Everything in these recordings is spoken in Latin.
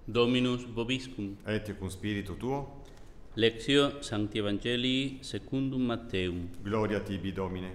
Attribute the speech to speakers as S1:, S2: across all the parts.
S1: Dominus vobiscum.
S2: Et cum spiritu tuo.
S1: Lectio Sancti Evangelii secundum Matteum.
S2: Gloria tibi, Domine.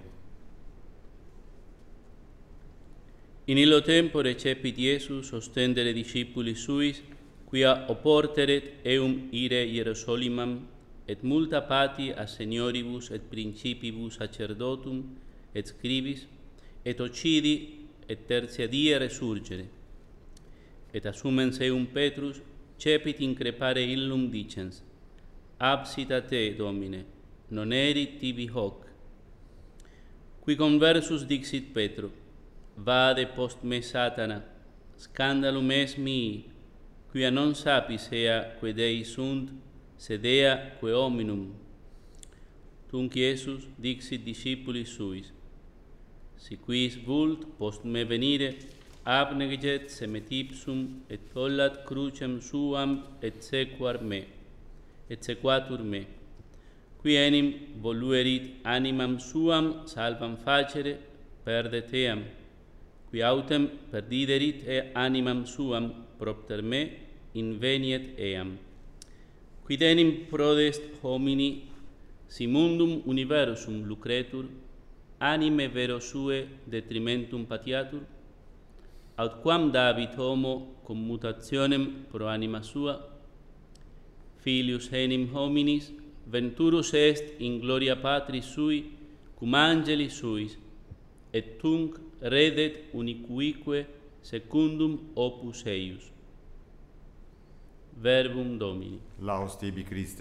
S1: In illo tempo recepit Iesus ostendere discipuli suis, quia oporteret eum ire Hierosolimam, et multa pati a senioribus et principibus sacerdotum, et scribis, et occidi, et tertia die resurgere. Et assumens eum Petrus, cepit increpare illum dicens, absit a te, Domine, non erit tibi hoc. Qui conversus dixit Petro, vade post me Satana, scandalum es mii, quia non sapis ea que Dei sunt, sed ea que hominum. Tunc Iesus dixit discipulis suis, si quis vult post me venire, abneget semet ipsum, et tollat crucem suam, et sequatur me. Qui enim voluerit animam suam salvam facere, perdet eam. Qui autem perdiderit animam suam, propter me inveniet eam. Quid enim prodest homini, si mundum universum lucretur, anime vero sue detrimentum patiatur? Aut quam dabit homo commutationem pro anima sua? Filius enim hominis, venturus est in gloria Patris sui, cum angelis suis, et tunc redet unicuique secundum opus eius. Verbum Domini.
S2: Laus tibi, Christe.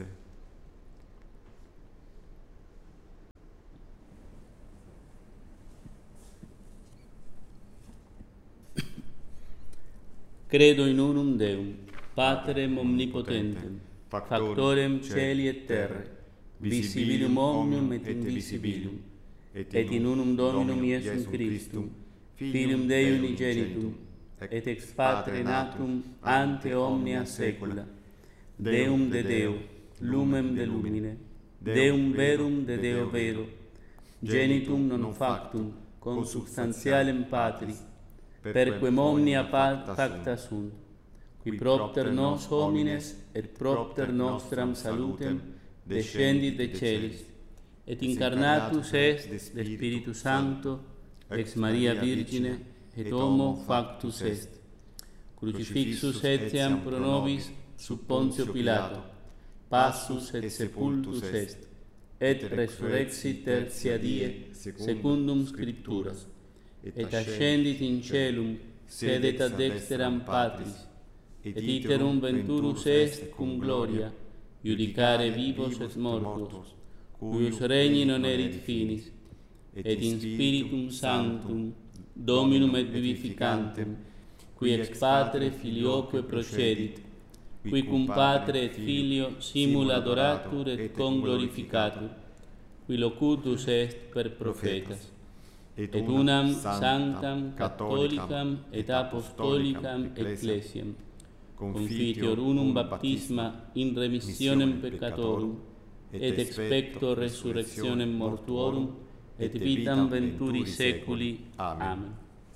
S1: Credo in unum Deum, Paterem omnipotentem, factorem celi et terrae, visibilum omnium et invisibilum, et in unum Dominum Iesum Christum, Filium Dei unigenitum, et ex Patre natum ante omnia saecula, Deum de Deo, lumem de lumine, Deum verum de Deo vero, genitum non factum, consubstantialem Patri, perquem omnia pacta sunt, qui propter nos homines et propter nostram salutem descendit de celis, et incarnatus est de Spiritus Sancto, ex Maria Virgine, et homo factus est. Crucifixus etiam pro nobis sub Pontio Pilato, passus et sepultus est, et resurrexit tertia die secundum Scripturas, et ascendit in caelum, sedet ad dexteram Patris, et iterum venturus est cum gloria, iudicare vivos et mortuos, cuius regni non erit finis, et in Spiritum Sanctum, Dominum et vivificantem, qui ex Patre Filioque procedit, qui cum Patre et Filio simul adoratur et conglorificatur, qui locutus est per prophetas, et unam sanctam catholicam et apostolicam ecclesiam, confiteor unum baptisma in remissionem peccatorum, et expecto resurrectionem mortuorum, et vitam venturi seculi. Amen.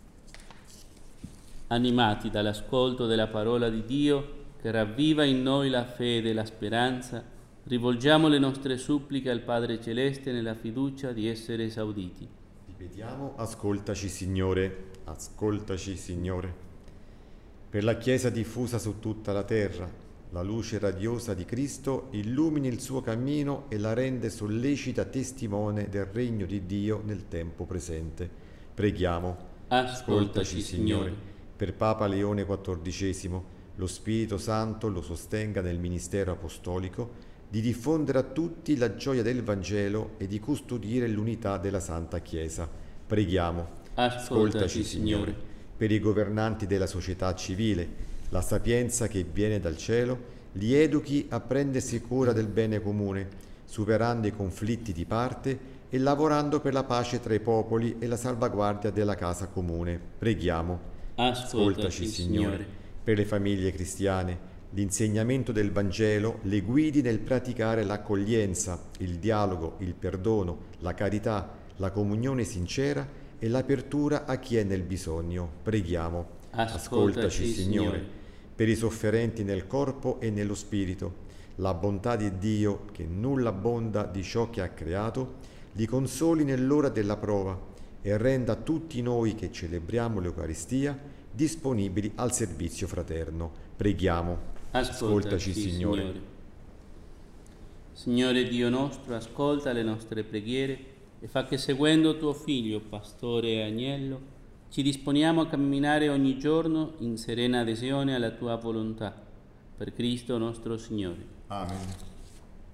S1: Animati dall'ascolto della parola di Dio, che ravviva in noi la fede e la speranza, rivolgiamo le nostre suppliche al Padre Celeste nella fiducia di essere esauditi.
S2: Ripetiamo, ascoltaci Signore, ascoltaci Signore. Per la Chiesa diffusa su tutta la terra, la luce radiosa di Cristo illumini il suo cammino e la rende sollecita testimone del regno di Dio nel tempo presente. Preghiamo.
S1: Ascoltaci, Signore.
S2: Per Papa Leone XIV, lo Spirito Santo lo sostenga nel ministero apostolico di diffondere a tutti la gioia del Vangelo e di custodire l'unità della Santa Chiesa. Preghiamo.
S1: Ascoltaci, Signore.
S2: Per i governanti della società civile, la sapienza che viene dal cielo li educhi a prendersi cura del bene comune, superando i conflitti di parte e lavorando per la pace tra i popoli e la salvaguardia della casa comune. Preghiamo.
S1: Ascoltaci, Signore.
S2: Per le famiglie cristiane, l'insegnamento del Vangelo le guidi nel praticare l'accoglienza, il dialogo, il perdono, la carità, la comunione sincera e l'apertura a chi è nel bisogno. Preghiamo.
S1: Ascoltaci, Signore.
S2: per i sofferenti nel corpo e nello spirito, la bontà di Dio, che nulla abbonda di ciò che ha creato, li consoli nell'ora della prova e renda tutti noi che celebriamo l'Eucaristia disponibili al servizio fraterno. Preghiamo. Ascoltaci, Signore.
S1: Signore Dio nostro, ascolta le nostre preghiere e fa che, seguendo tuo Figlio, Pastore e Agnello, ci disponiamo a camminare ogni giorno in serena adesione alla tua volontà. Per Cristo nostro Signore.
S2: Amen.